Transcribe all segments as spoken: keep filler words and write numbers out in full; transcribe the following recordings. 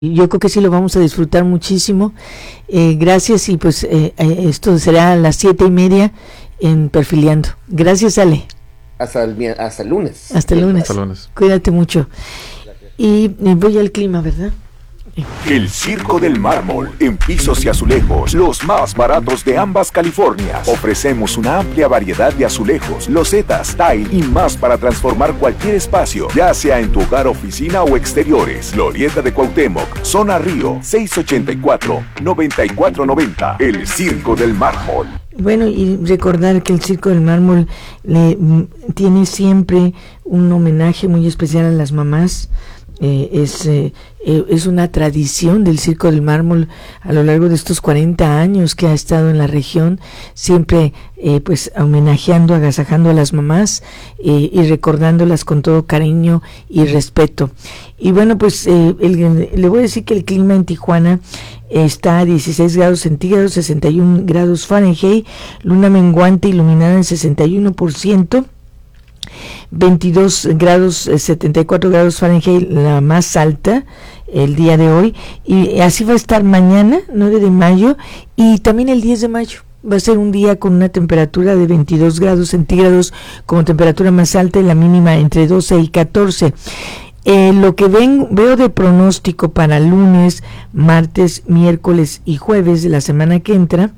Yo creo que sí lo vamos a disfrutar muchísimo. Eh, gracias y pues eh, eh, esto será a las siete y media en Perfiliando. Gracias, Ale. Hasta el, hasta el lunes. Hasta el lunes. Hasta el lunes. Cuídate mucho. Y, y voy al clima, ¿verdad? El Circo del Mármol, en pisos y azulejos, los más baratos de ambas Californias. Ofrecemos una amplia variedad de azulejos, losetas, tile y más para transformar cualquier espacio, ya sea en tu hogar, oficina o exteriores. Glorieta de Cuauhtémoc, Zona Río, seis ochenta y cuatro, noventa y cuatro noventa. El Circo del Mármol. Bueno, y recordar que el Circo del Mármol le, m, tiene siempre un homenaje muy especial a las mamás. Eh, es, eh, eh, es una tradición del Circo del Mármol a lo largo de estos cuarenta años que ha estado en la región, siempre eh, pues homenajeando, agasajando a las mamás eh, y recordándolas con todo cariño y respeto. Y bueno, pues eh, el, le voy a decir que el clima en Tijuana está a dieciséis grados centígrados, sesenta y uno grados Fahrenheit, luna menguante iluminada en sesenta y uno por ciento, veintidós grados, setenta y cuatro grados Fahrenheit, la más alta el día de hoy, y así va a estar mañana, nueve de mayo, y también el diez de mayo. Va a ser un día con una temperatura de veintidós grados centígrados como temperatura más alta y la mínima entre doce y catorce. Eh, lo que ven, veo de pronóstico para lunes, martes, miércoles y jueves de la semana que entra,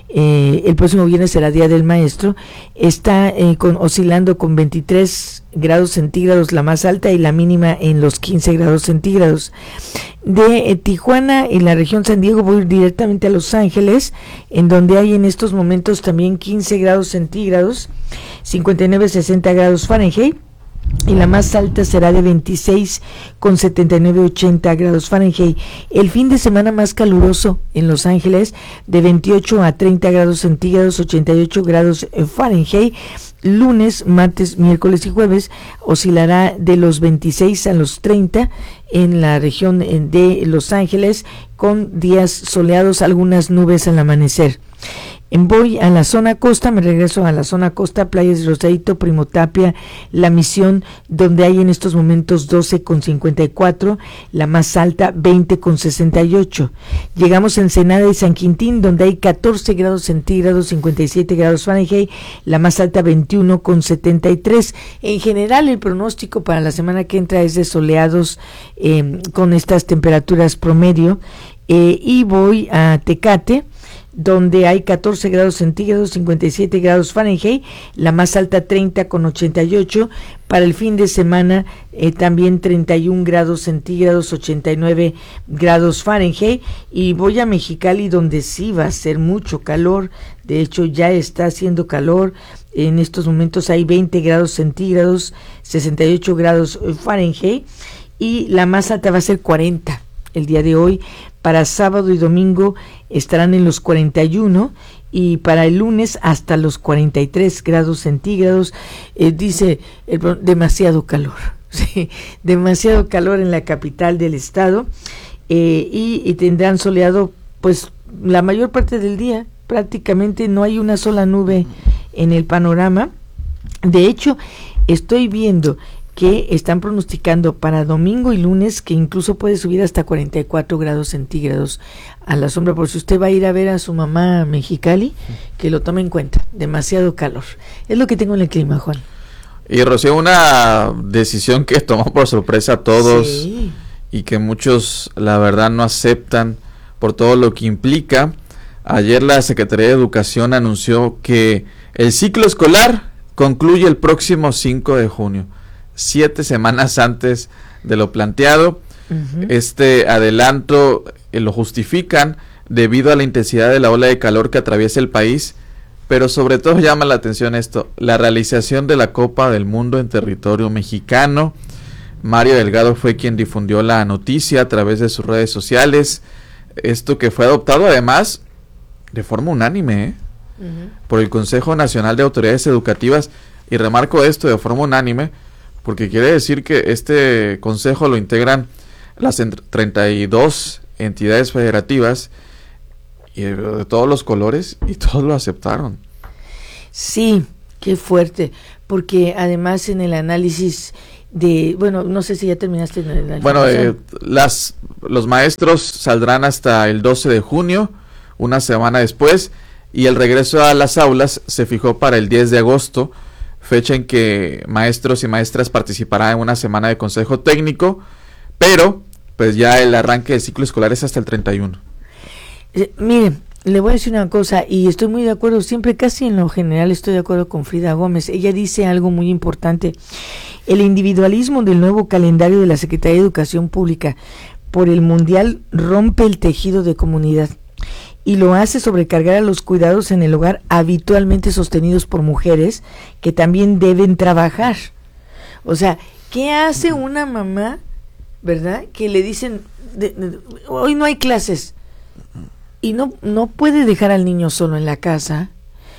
eh, el próximo viernes será Día del Maestro, está eh, con, oscilando con veintitrés grados centígrados la más alta y la mínima en los quince grados centígrados. De eh, Tijuana y la región San Diego voy directamente a Los Ángeles, en donde hay en estos momentos también quince grados centígrados, cincuenta y nueve, sesenta grados Fahrenheit, y la más alta será de veintiséis con setenta y nueve, ochenta grados Fahrenheit. El fin de semana más caluroso en Los Ángeles de veintiocho a treinta grados centígrados, ochenta y ocho grados Fahrenheit. Lunes, martes, miércoles y jueves oscilará de los veintiséis a los treinta en la región de Los Ángeles, con días soleados, algunas nubes al amanecer. Voy a la zona costa, me regreso a la zona costa, Playas de Rosarito, Primo Tapia, La Misión, donde hay en estos momentos doce con cincuenta y cuatro, la más alta veinte con sesenta y ocho. Llegamos a Ensenada y San Quintín, donde hay catorce grados centígrados, cincuenta y siete grados Fahrenheit, la más alta veintiuno con setenta y tres. En general, el pronóstico para la semana que entra es de soleados eh, con estas temperaturas promedio. Eh, y voy a Tecate, donde hay catorce grados centígrados, cincuenta y siete grados Fahrenheit, la más alta treinta con ochenta y ocho. Para el fin de semana eh, también treinta y un grados centígrados, ochenta y nueve grados Fahrenheit. Y voy a Mexicali, donde sí va a ser mucho calor, de hecho ya está haciendo calor, en estos momentos hay veinte grados centígrados, sesenta y ocho grados Fahrenheit, y la más alta va a ser cuarenta el día de hoy. Para sábado y domingo estarán en los cuarenta y uno, y para el lunes hasta los cuarenta y tres grados centígrados. Eh, dice el, demasiado calor, sí, demasiado calor en la capital del estado, eh, y, y tendrán soleado pues la mayor parte del día, prácticamente no hay una sola nube en el panorama. De hecho, estoy viendo que están pronosticando para domingo y lunes que incluso puede subir hasta cuarenta y cuatro grados centígrados a la sombra, por si usted va a ir a ver a su mamá a Mexicali, que lo tome en cuenta, demasiado calor. Es lo que tengo en el clima, Juan. Y Rocío, una decisión que tomó por sorpresa a todos, sí, y que muchos la verdad no aceptan por todo lo que implica. Ayer la Secretaría de Educación anunció que el ciclo escolar concluye el próximo cinco de junio. Siete semanas antes de lo planteado. Uh-huh. Este adelanto eh, lo justifican debido a la intensidad de la ola de calor que atraviesa el país, pero sobre todo llama la atención esto, la realización de la Copa del Mundo en territorio mexicano. Mario Delgado fue quien difundió la noticia a través de sus redes sociales, esto que fue adoptado además de forma unánime ¿eh? uh-huh. por el Consejo Nacional de Autoridades Educativas, y remarco esto de forma unánime porque quiere decir que este consejo lo integran las treinta y dos entidades federativas y de todos los colores, y todos lo aceptaron. Sí, qué fuerte, porque además en el análisis de, bueno, no sé si ya terminaste la Bueno, eh, las los maestros saldrán hasta el doce de junio, una semana después, y el regreso a las aulas se fijó para el diez de agosto, fecha en que maestros y maestras participarán en una semana de consejo técnico, pero pues ya el arranque del ciclo escolar es hasta el treinta y uno. Eh, miren, le voy a decir una cosa, y estoy muy de acuerdo, siempre casi en lo general estoy de acuerdo con Frida Gómez. Ella dice algo muy importante: el individualismo del nuevo calendario de la Secretaría de Educación Pública por el Mundial rompe el tejido de comunidad y lo hace sobrecargar a los cuidados en el hogar habitualmente sostenidos por mujeres que también deben trabajar. O sea, ¿qué hace una mamá, verdad? Que le dicen, de, de, hoy no hay clases, y no, no puede dejar al niño solo en la casa.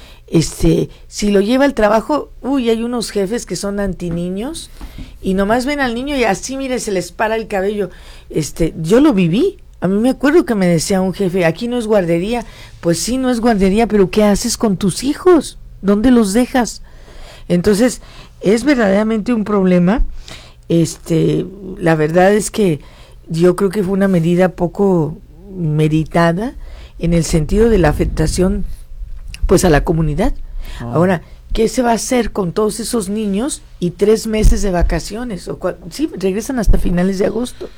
Este, si lo lleva al trabajo, uy, hay unos jefes que son antiniños y nomás ven al niño y así, mire, se les para el cabello. Este, yo lo viví. A mí me acuerdo que me decía un jefe, aquí no es guardería. Pues sí, no es guardería, pero ¿qué haces con tus hijos? ¿Dónde los dejas? Entonces, es verdaderamente un problema. Este, la verdad es que yo creo que fue una medida poco meditada en el sentido de la afectación, pues, a la comunidad. Oh. Ahora, ¿qué se va a hacer con todos esos niños y tres meses de vacaciones? O cua- sí, regresan hasta finales de agosto.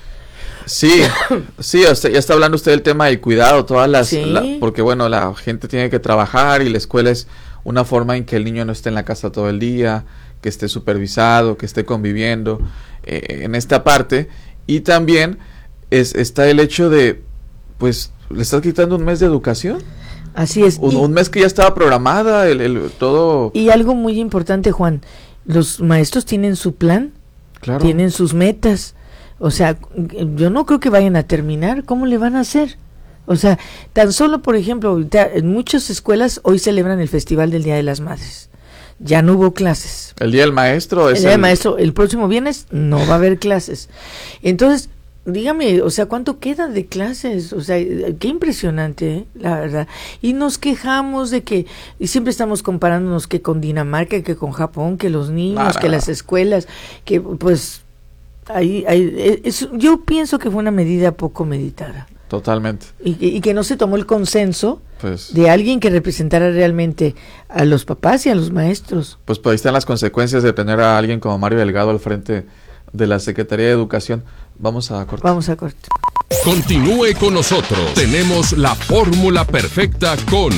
Sí, sí, o sea, ya está hablando usted del tema del cuidado, todas las, sí. la, porque bueno, la gente tiene que trabajar y la escuela es una forma en que el niño no esté en la casa todo el día, que esté supervisado, que esté conviviendo eh, en esta parte. Y también es, está el hecho de, pues, le estás quitando un mes de educación. Así es. Un, y, un mes que ya estaba programada, el, el todo. Y algo muy importante, Juan, los maestros tienen su plan, claro. Tienen sus metas. O sea, yo no creo que vayan a terminar. ¿Cómo le van a hacer? O sea, tan solo, por ejemplo, en muchas escuelas hoy celebran el Festival del Día de las Madres. Ya no hubo clases. El Día del Maestro es el Día el... del Maestro, el próximo viernes no va a haber clases. Entonces, dígame, o sea, ¿cuánto queda de clases? O sea, qué impresionante, ¿eh? La verdad. Y nos quejamos de que, y siempre estamos comparándonos que con Dinamarca, que con Japón, que los niños, ah, que no. las escuelas, que pues... Ahí, ahí, es, yo pienso que fue una medida poco meditada. Totalmente. Y, y que no se tomó el consenso pues, de alguien que representara realmente a los papás y a los maestros. Pues, pues ahí están las consecuencias de tener a alguien como Mario Delgado al frente de la Secretaría de Educación. Vamos a corte. Vamos a corte. Continúe con nosotros. Tenemos la fórmula perfecta con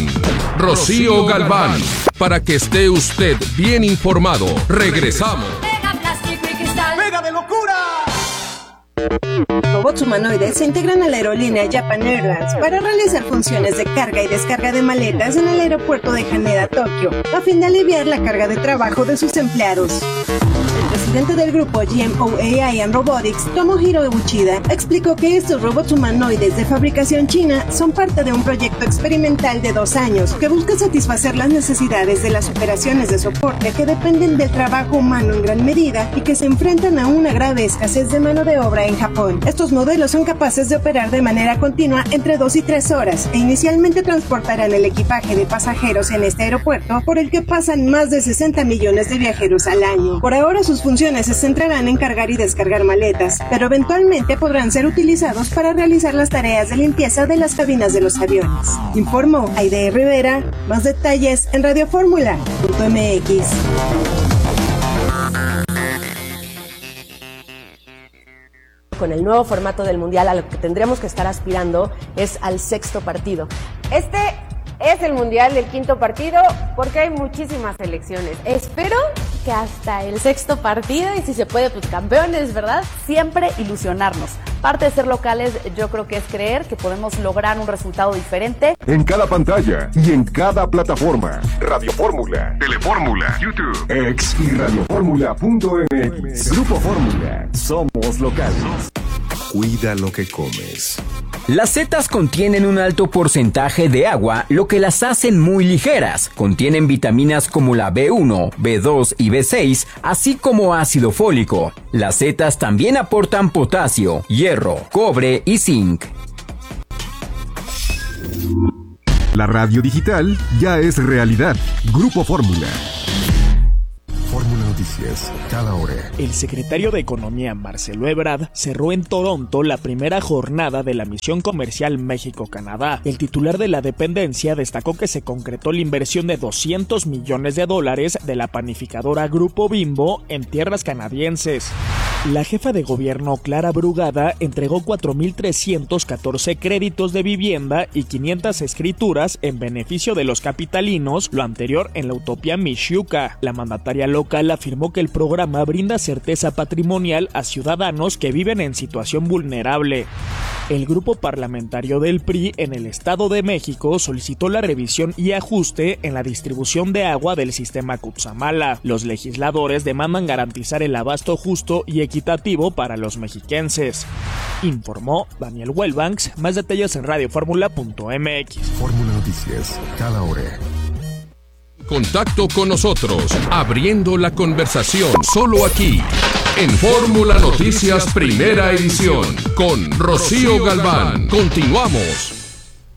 Rocío Galván. Para que esté usted bien informado. Regresamos. ¡Pega de locura! Robots humanoides se integran a la aerolínea Japan Airlines para realizar funciones de carga y descarga de maletas en el aeropuerto de Haneda, Tokio, a fin de aliviar la carga de trabajo de sus empleados. El presidente del grupo G M O A I and Robotics, Tomohiro Uchida, explicó que estos robots humanoides de fabricación china son parte de un proyecto experimental de dos años que busca satisfacer las necesidades de las operaciones de soporte que dependen del trabajo humano en gran medida y que se enfrentan a una grave escasez de mano de obra en Japón. Estos modelos son capaces de operar de manera continua entre dos y tres horas e inicialmente transportarán el equipaje de pasajeros en este aeropuerto por el que pasan más de sesenta millones de viajeros al año. Por ahora sus funciones se centrarán en cargar y descargar maletas, pero eventualmente podrán ser utilizados para realizar las tareas de limpieza de las cabinas de los aviones. Informó Aide Rivera. Más detalles en radio fórmula punto m x. Con el nuevo formato del Mundial, a lo que tendremos que estar aspirando es al sexto partido. Este es el Mundial del quinto partido porque hay muchísimas selecciones. Espero que hasta el sexto partido, y si se puede, pues campeones, ¿verdad? Siempre ilusionarnos. Parte de ser locales, yo creo que es creer que podemos lograr un resultado diferente. En cada pantalla y en cada plataforma. Radio Fórmula, Telefórmula, YouTube, X y radio fórmula punto m x. Grupo Fórmula. Somos locales. Cuida lo que comes. Las setas contienen un alto porcentaje de agua, lo que las hacen muy ligeras. Contienen vitaminas como la B uno, B dos y B seis, así como ácido fólico. Las setas también aportan potasio, hierro, cobre y zinc. La radio digital ya es realidad. Grupo Fórmula. Fórmula Noticias. Noticias, cada hora. El secretario de Economía, Marcelo Ebrard, cerró en Toronto la primera jornada de la misión comercial México-Canadá. El titular de la dependencia destacó que se concretó la inversión de doscientos millones de dólares de la panificadora Grupo Bimbo en tierras canadienses. La jefa de gobierno, Clara Brugada, entregó cuatro mil trescientos catorce créditos de vivienda y quinientas escrituras en beneficio de los capitalinos, lo anterior en la utopía Mixhuca. La mandataria local afirmó que el programa brinda certeza patrimonial a ciudadanos que viven en situación vulnerable. El grupo parlamentario del P R I en el Estado de México solicitó la revisión y ajuste en la distribución de agua del sistema Cutzamala. Los legisladores demandan garantizar el abasto justo y equitativo para los mexiquenses. Informó Daniel Wellbanks. Más detalles en radio fórmula punto m x. Fórmula Noticias, cada hora. Contacto con nosotros, abriendo la conversación, solo aquí, en Fórmula Noticias Primera Edición, con Rocío Galván. Continuamos.